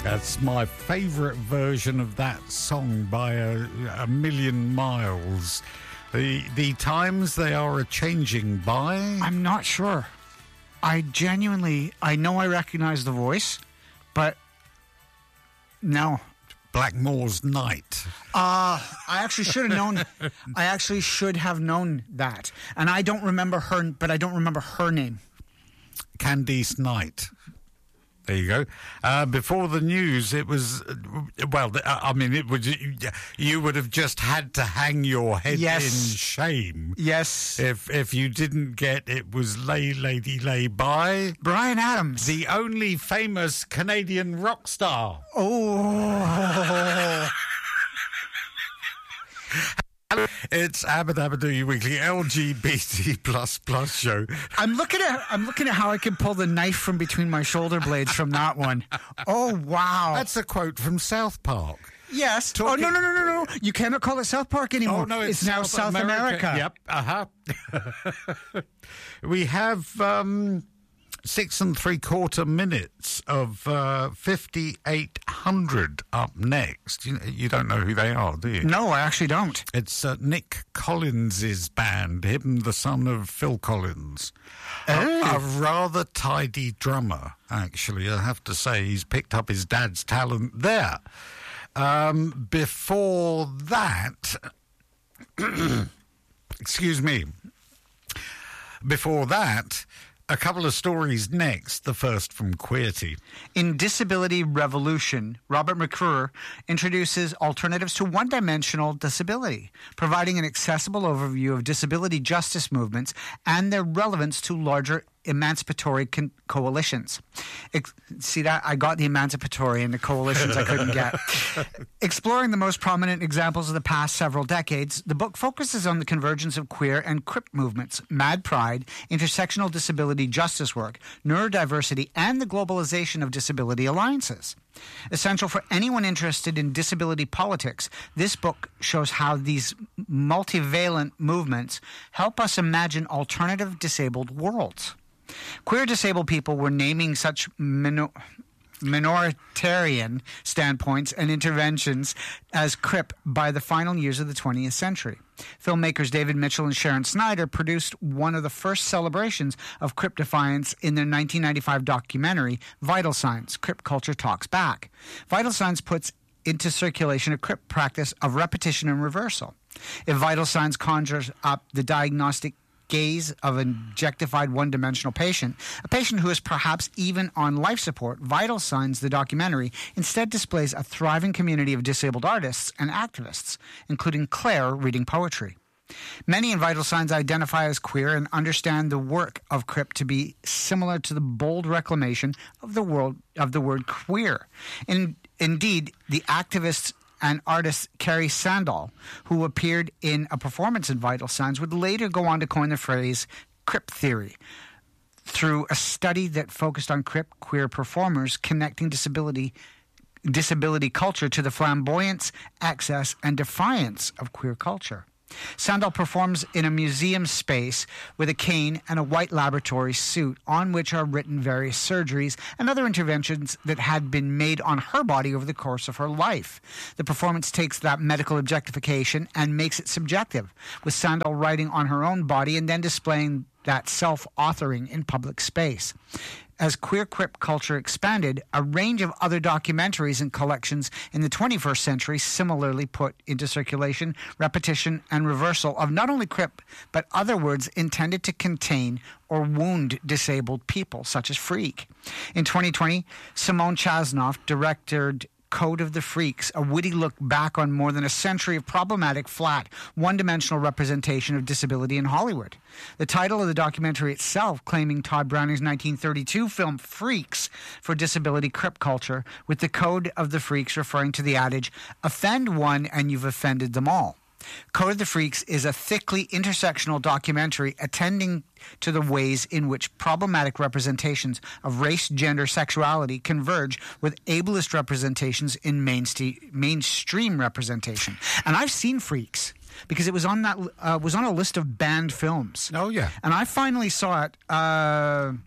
That's my favourite version of that song by a million miles. The times they are a-changing by... I'm not sure. I know I recognize the voice, but no. Blackmore's Night. I actually should have known. I actually should have known that. And I don't remember her, but I don't remember her name. Candice Night. There you go. Before the news, it was, it was, you would have just had to hang your head in shame. Yes. If you didn't get it was Lay Lady Lay by Bryan Adams, the only famous Canadian rock star. Oh. It's Abadabadoo Weekly LGBT++ show. I'm looking at how I can pull the knife from between my shoulder blades from that one. Oh wow, that's a quote from South Park. Yes. Oh no! You cannot call it South Park anymore. Oh no, it's now South America. Yep. We have 6 3/4 minutes of 5800 up next. You don't know who they are, do you? No, I actually don't. It's Nick Collins' band, him the son of Phil Collins. A rather tidy drummer, actually. I have to say, he's picked up his dad's talent there. Before that... excuse me. Before that... a couple of stories next, the first from Queerty. In Disability Revolution, Robert McClure introduces alternatives to one-dimensional disability, providing an accessible overview of disability justice movements and their relevance to larger emancipatory coalitions. See that? I got the emancipatory and the coalitions I couldn't get. Exploring the most prominent examples of the past several decades, the book focuses on the convergence of queer and crip movements, mad pride, intersectional disability justice work, neurodiversity, and the globalization of disability alliances. Essential for anyone interested in disability politics, this book shows how these multivalent movements help us imagine alternative disabled worlds. Queer disabled people were naming such minoritarian standpoints and interventions as crip by the final years of the 20th century. Filmmakers David Mitchell and Sharon Snyder produced one of the first celebrations of crip defiance in their 1995 documentary, Vital Signs, Crip Culture Talks Back. Vital Signs puts into circulation a crip practice of repetition and reversal. If Vital Signs conjures up the diagnostic gaze of an objectified one-dimensional patient, a patient who is perhaps even on life support, Vital Signs, the documentary, instead displays a thriving community of disabled artists and activists, including Claire reading poetry. Many in Vital Signs identify as queer and understand the work of crip to be similar to the bold reclamation of the word queer. Indeed, the activists and artist Carrie Sandall, who appeared in a performance in Vital Signs, would later go on to coin the phrase crip theory through a study that focused on crip queer performers connecting disability culture to the flamboyance, excess, and defiance of queer culture. Sandal performs in a museum space with a cane and a white laboratory suit on which are written various surgeries and other interventions that had been made on her body over the course of her life. The performance takes that medical objectification and makes it subjective, with Sandal writing on her own body and then displaying that self-authoring in public space. As queer crip culture expanded, a range of other documentaries and collections in the 21st century similarly put into circulation repetition and reversal of not only crip, but other words intended to contain or wound disabled people, such as freak. In 2020, Simone Chasnoff directed Code of the Freaks, a witty look back on more than a century of problematic, flat, one-dimensional representation of disability in Hollywood. The title of the documentary itself claiming Todd Browning's 1932 film Freaks for disability crip culture, with the Code of the Freaks referring to the adage, offend one and you've offended them all. Code of the Freaks is a thickly intersectional documentary attending to the ways in which problematic representations of race, gender, sexuality converge with ableist representations in mainstream representation. And I've seen Freaks because it was on that was on a list of banned films. Oh yeah, and I finally saw it.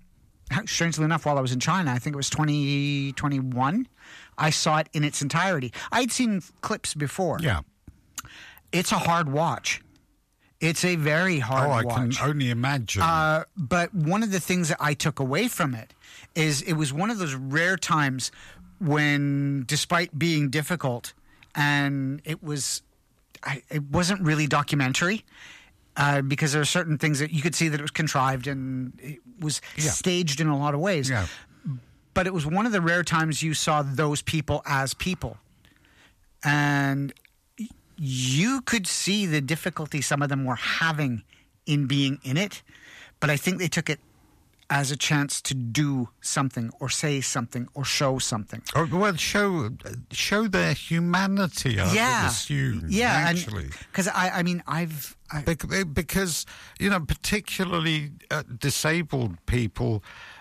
strangely enough, while I was in China, I think it was 2021, I saw it in its entirety. I'd seen clips before. Yeah. It's a hard watch. It's a very hard watch. I can only imagine. But one of the things that I took away from it is it was one of those rare times when, despite being difficult, and it wasn't really documentary, because there are certain things that you could see that it was contrived and it was staged in a lot of ways. Yeah. But it was one of the rare times you saw those people as people. And you could see the difficulty some of them were having in being in it, but I think they took it as a chance to do something or say something or show something. Oh, well, show their humanity, I would assume. Yeah, actually. Because because, you know, particularly disabled people,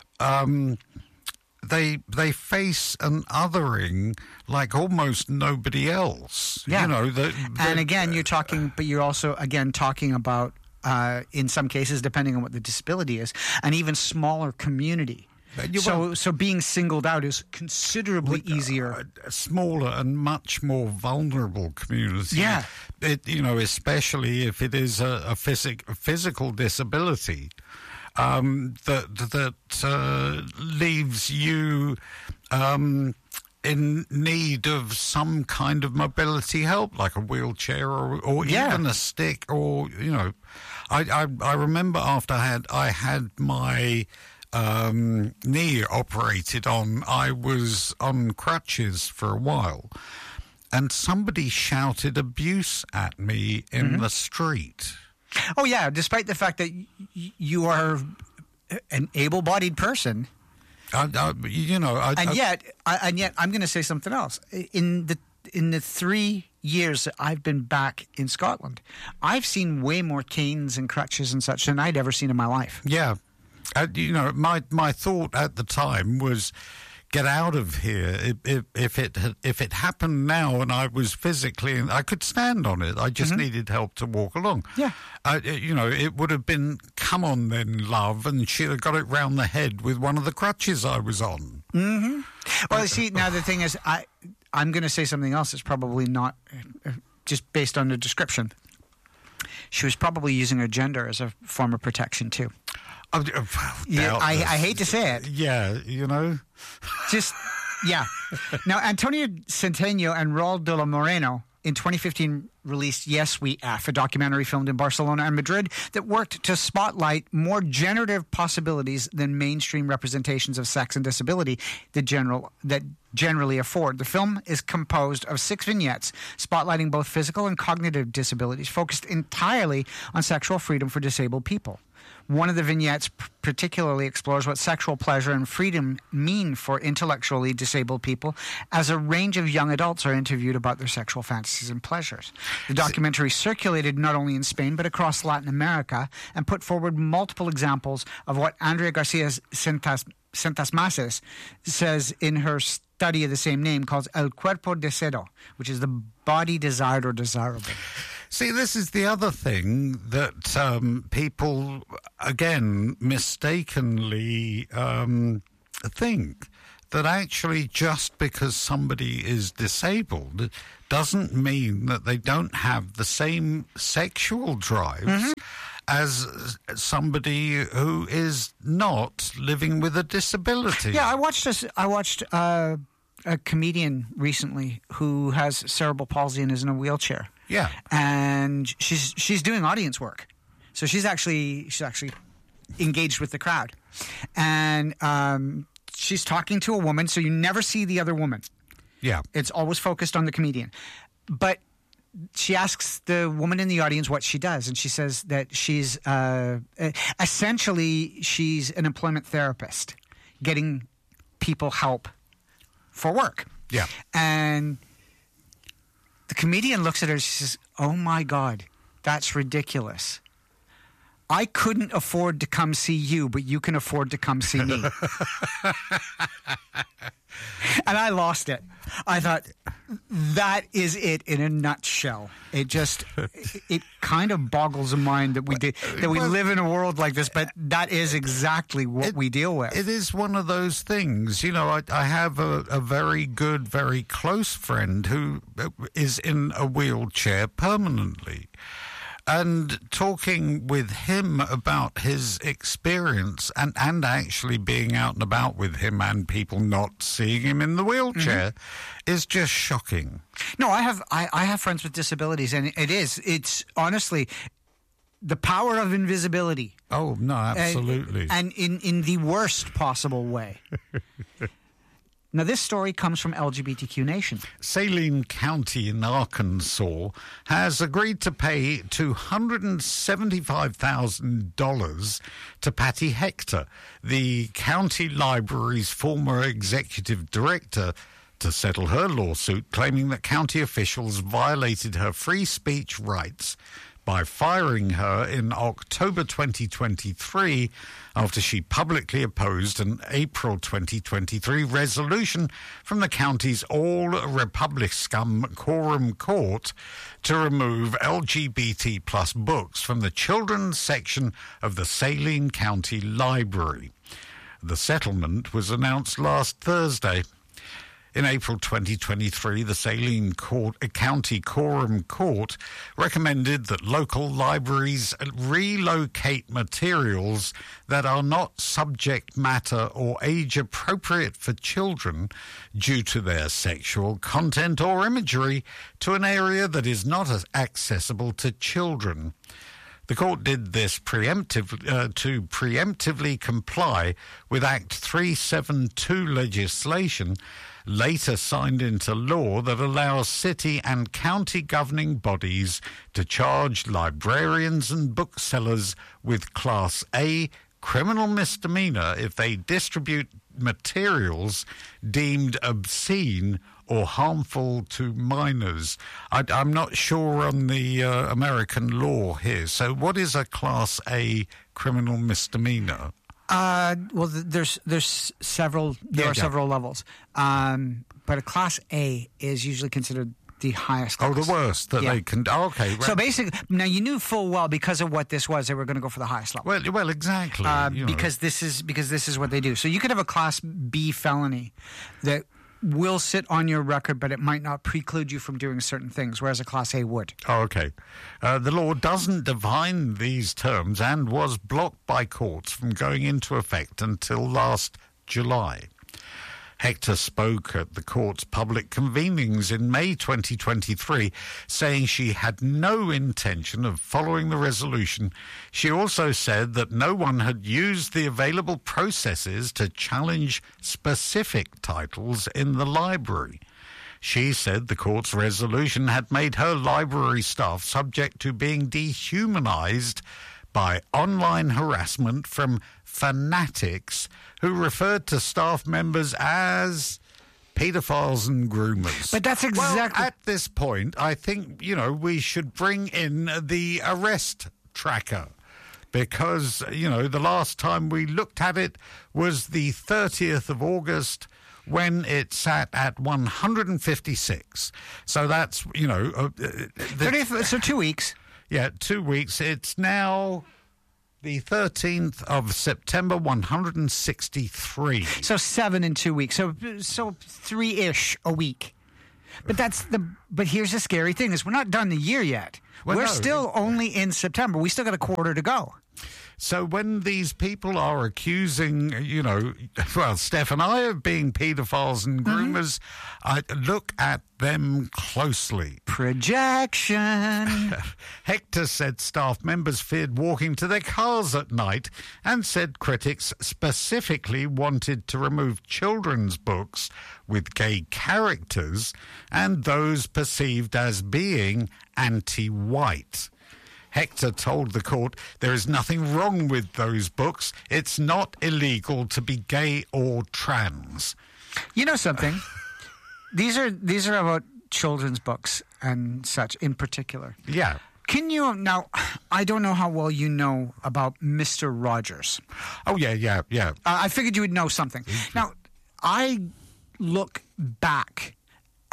they face an othering like almost nobody else. Yeah. You know, and again, you're also again talking about, in some cases, depending on what the disability is, an even smaller community. So being singled out is considerably easier. A smaller and much more vulnerable community. Yeah. Especially if it is a physical disability. That leaves you in need of some kind of mobility help, like a wheelchair or even a stick, or I remember after I had my knee operated on, I was on crutches for a while, and somebody shouted abuse at me in the street. Oh, yeah, despite the fact that you are an able-bodied person. And yet, I'm going to say something else. In the 3 years that I've been back in Scotland, I've seen way more canes and crutches and such than I'd ever seen in my life. Yeah. My thought at the time was, get out of here. If it happened now and I was physically, I could stand on it. I just needed help to walk along. Yeah. It would have been, come on then, love, and she'd have got it round the head with one of the crutches I was on. Mm-hmm. Well, see, now the thing is, I'm going to say something else that's probably not just based on the description. She was probably using her gender as a form of protection too. I hate to say it. Yeah, Just, yeah. Now, Antonio Centeno and Raul de la Moreno in 2015 released Yes We F, a documentary filmed in Barcelona and Madrid that worked to spotlight more generative possibilities than mainstream representations of sex and disability that generally afford. The film is composed of 6 vignettes spotlighting both physical and cognitive disabilities, focused entirely on sexual freedom for disabled people. One of the vignettes particularly explores what sexual pleasure and freedom mean for intellectually disabled people, as a range of young adults are interviewed about their sexual fantasies and pleasures. The documentary circulated not only in Spain but across Latin America and put forward multiple examples of what Andrea Garcia Sentasmases says in her study of the same name, called El Cuerpo Deseo, which is the body desired or desirable. See, this is the other thing that people, again, mistakenly think, that actually just because somebody is disabled doesn't mean that they don't have the same sexual drives as somebody who is not living with a disability. Yeah, I watched a comedian recently who has cerebral palsy and is in a wheelchair. Yeah, and she's doing audience work, so she's actually engaged with the crowd, and she's talking to a woman. So you never see the other woman. Yeah, it's always focused on the comedian. But she asks the woman in the audience what she does, and she says that she's essentially she's an employment therapist, getting people help for work. Yeah, and the comedian looks at her and she says, "Oh my God, that's ridiculous. I couldn't afford to come see you, but you can afford to come see me." And I lost it. I thought, that is it in a nutshell. It kind of boggles the mind that we live in a world like this, but that is exactly what we deal with. It is one of those things. You know, I have a very good, very close friend who is in a wheelchair permanently. And talking with him about his experience and actually being out and about with him and people not seeing him in the wheelchair is just shocking. No, I have friends with disabilities, and it's honestly the power of invisibility. Oh, no, absolutely. And in the worst possible way. Now, this story comes from LGBTQ Nation. Saline County in Arkansas has agreed to pay $275,000 to Patty Hector, the county library's former executive director, to settle her lawsuit claiming that county officials violated her free speech rights by firing her in October 2023 after she publicly opposed an April 2023 resolution from the county's all-Republican quorum court to remove LGBT plus books from the children's section of the Saline County Library. The settlement was announced last Thursday. In April 2023, the Saline County Quorum Court recommended that local libraries relocate materials that are not subject matter or age appropriate for children due to their sexual content or imagery to an area that is not accessible to children. The court did this to preemptively comply with Act 372 legislation, later signed into law, that allows city and county governing bodies to charge librarians and booksellers with Class A criminal misdemeanor if they distribute materials deemed obscene or harmful to minors. I'm not sure on the American law here. So what is a Class A criminal misdemeanor? Well, there's several. There are several levels, but a Class A is usually considered the highest class. Oh, the worst that they can. Oh, okay. Right. So basically, now you knew full well because of what this was, they were going to go for the highest level. Well, exactly. Because this is what they do. So you could have a Class B felony that will sit on your record, but it might not preclude you from doing certain things, whereas a Class A would. Oh, okay. The law doesn't define these terms and was blocked by courts from going into effect until last July. Hector spoke at the court's public convenings in May 2023, saying she had no intention of following the resolution. She also said that no one had used the available processes to challenge specific titles in the library. She said the court's resolution had made her library staff subject to being dehumanized by online harassment from fanatics who referred to staff members as pedophiles and groomers. But that's exactly... Well, at this point, I think, we should bring in the arrest tracker because, the last time we looked at it was the 30th of August when it sat at 156. So that's, 30th, so 2 weeks. Yeah, 2 weeks. It's now the 13th of September, 163. So 7 in 2 weeks. So 3-ish a week. But here's the scary thing is we're not done the year yet. We're still only in September. We still got a quarter to go. So when these people are accusing, Steph and I of being pedophiles and groomers, I look at them closely. Projection. Hector said staff members feared walking to their cars at night and said critics specifically wanted to remove children's books with gay characters and those perceived as being anti-white. Hector told the court there is nothing wrong with those books. It's not illegal to be gay or trans. You know something? These are about children's books and such in particular. Yeah. Can you now? I don't know how well you know about Mr. Rogers. Oh yeah. I figured you would know something. Now, I look back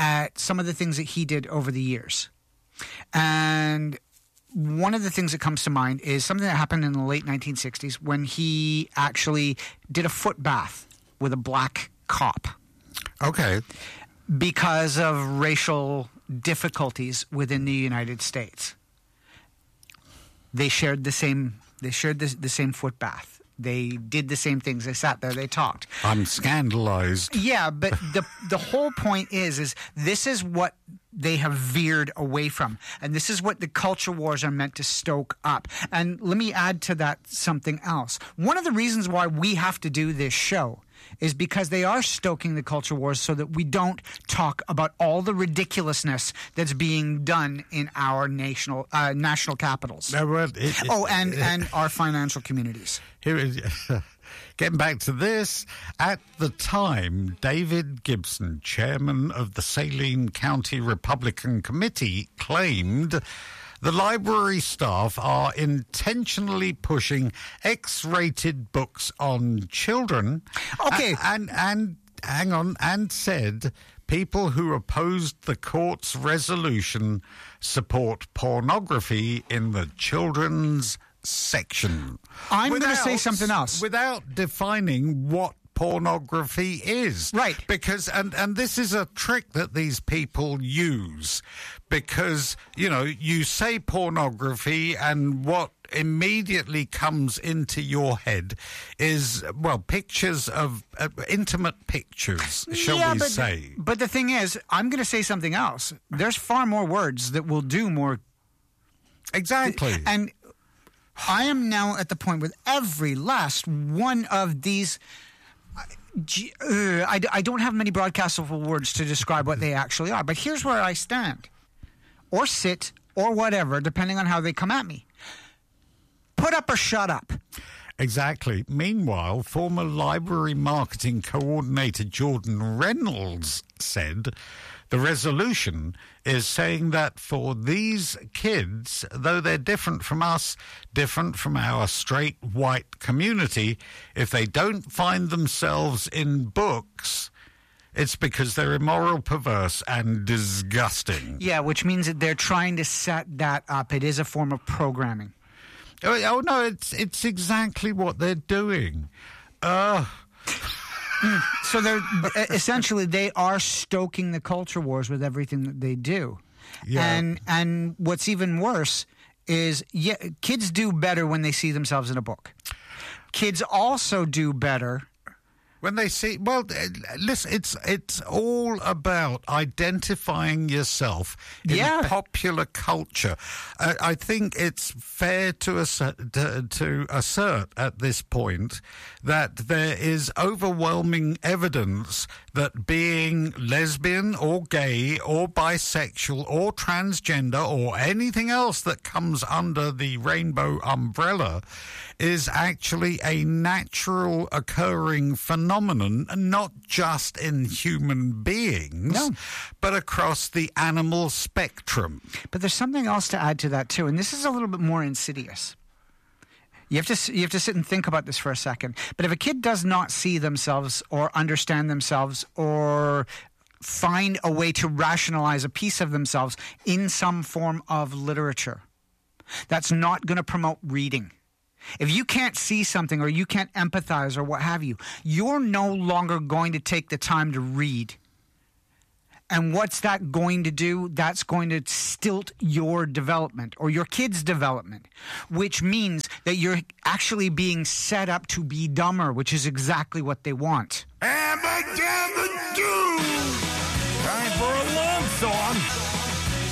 at some of the things that he did over the years. And one of the things that comes to mind is something that happened in the late 1960s when he actually did a foot bath with a black cop. Okay. Because of racial difficulties within the United States. They shared the same foot bath. They did the same things. They sat there. They talked. I'm scandalized. Yeah, but the whole point is this is what they have veered away from. And this is what the culture wars are meant to stoke up. And let me add to that something else. One of the reasons why we have to do this show is because they are stoking the culture wars so that we don't talk about all the ridiculousness that's being done in our national capitals. And our financial communities. Here is, getting back to this, at the time, David Gibson, chairman of the Saline County Republican Committee, claimed the library staff are intentionally pushing X-rated books on children. Okay. And hang on, and said people who opposed the court's resolution support pornography in the children's section. I'm going to say something else. Without defining what pornography is. Right. Because, and this is a trick that these people use, because, you know, you say pornography and what immediately comes into your head is, well, pictures of intimate pictures, shall we say. But the thing is, I'm going to say something else. There's far more words that will do more. Exactly. And I am now at the point with every last one of these. I don't have many broadcastable words to describe what they actually are, but here's where I stand, or sit, or whatever, depending on how they come at me. Put up or shut up. Exactly. Meanwhile, former library marketing coordinator Jordan Reynolds said the resolution is saying that for these kids, though they're different from us, different from our straight white community, if they don't find themselves in books, it's because they're immoral, perverse, and disgusting. Yeah, which means that they're trying to set that up. It is a form of programming. Oh no, it's exactly what they're doing. So they're essentially they are stoking the culture wars with everything that they do. Yeah. And what's even worse is kids do better when they see themselves in a book. Kids also do better when they see, well, listen, it's all about identifying yourself in popular culture. I think it's fair to assert at this point that there is overwhelming evidence that being lesbian or gay or bisexual or transgender or anything else that comes under the rainbow umbrella is actually a natural occurring phenomenon, not just in human beings, but across the animal spectrum. But there's something else to add to that too, and this is a little bit more insidious. You have to sit and think about this for a second. But if a kid does not see themselves or understand themselves or find a way to rationalize a piece of themselves in some form of literature, that's not going to promote reading. If you can't see something or you can't empathize or what have you, you're no longer going to take the time to read. And what's that going to do? That's going to stilt your development or your kid's development, which means that you're actually being set up to be dumber, which is exactly what they want. Abba-dabba-doo! Time for a love song.